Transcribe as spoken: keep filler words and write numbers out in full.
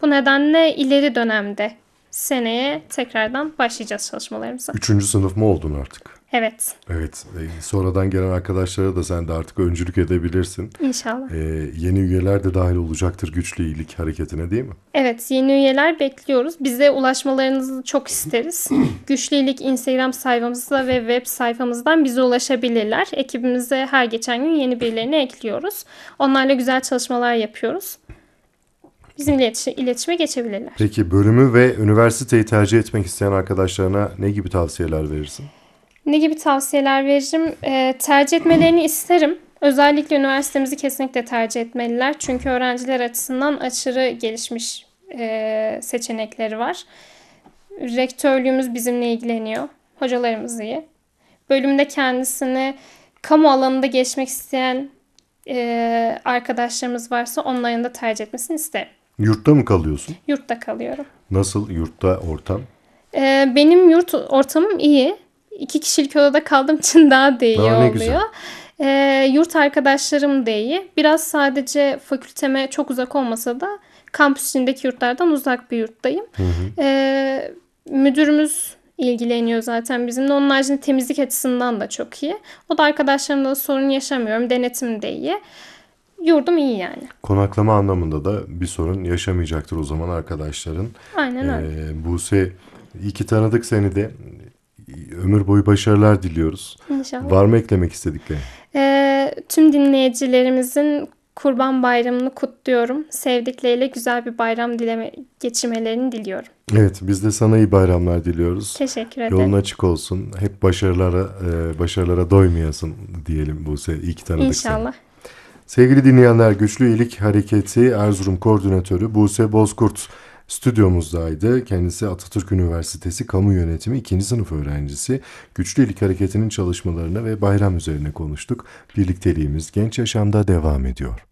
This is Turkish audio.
Bu nedenle ileri dönemde seneye tekrardan başlayacağız çalışmalarımıza. Üçüncü sınıf mı oldun artık? Evet. Evet. E, sonradan gelen arkadaşlara da sen de artık öncülük edebilirsin. İnşallah. E, yeni üyeler de dahil olacaktır Güçlü İyilik Hareketi'ne, değil mi? Evet, yeni üyeler bekliyoruz. Bize ulaşmalarınızı çok isteriz. Güçlü İyilik Instagram sayfamızda ve web sayfamızdan bize ulaşabilirler. Ekibimize her geçen gün yeni birilerini ekliyoruz. Onlarla güzel çalışmalar yapıyoruz. Bizimle iletişi- iletişime geçebilirler. Peki bölümü ve üniversiteyi tercih etmek isteyen arkadaşlarına ne gibi tavsiyeler verirsin? Ne gibi tavsiyeler veririm? E, tercih etmelerini isterim. Özellikle üniversitemizi kesinlikle tercih etmeliler. Çünkü öğrenciler açısından aşırı gelişmiş e, seçenekleri var. Rektörlüğümüz bizimle ilgileniyor. Hocalarımız iyi. Bölümde kendisini kamu alanında geçmek isteyen e, arkadaşlarımız varsa onların da tercih etmesini isterim. Yurtta mı kalıyorsun? Yurtta kalıyorum. Nasıl yurtta ortam? E, benim yurt ortamım iyi. İki kişilik odada kaldığım için daha da iyi Aa, ne oluyor. güzel. E, yurt arkadaşlarım da iyi. Biraz sadece fakülteme çok uzak olmasa da kampüs içindeki yurtlardan uzak bir yurttayım. Hı hı. E, müdürümüz ilgileniyor zaten bizimle. Onun haricinde temizlik açısından da çok iyi. O da arkadaşlarımla da sorun yaşamıyorum. Denetim de iyi. Yurdum iyi yani. Konaklama anlamında da bir sorun yaşamayacaktır o zaman arkadaşların. Aynen öyle. Ee, Buse, iyi ki tanıdık seni de. Ömür boyu başarılar diliyoruz. İnşallah. Var mı eklemek istedikleri? Ee, tüm dinleyicilerimizin Kurban Bayramı'nı kutluyorum. Sevdikleriyle güzel bir bayram dileme geçirmelerini diliyorum. Evet, biz de sana iyi bayramlar diliyoruz. Teşekkür ederim. Yolun açık olsun. Hep başarılara e, başarılara doymayasın diyelim Buse. İyi ki tanıdık seni. İnşallah. Sevgili dinleyenler, Güçlü İyilik Hareketi Erzurum Koordinatörü Buse Bozkurt stüdyomuzdaydı. Kendisi Atatürk Üniversitesi Kamu Yönetimi ikinci sınıf öğrencisi. Güçlü İyilik Hareketi'nin çalışmalarını ve bayram üzerine konuştuk. Birlikteliğimiz genç yaşamda devam ediyor.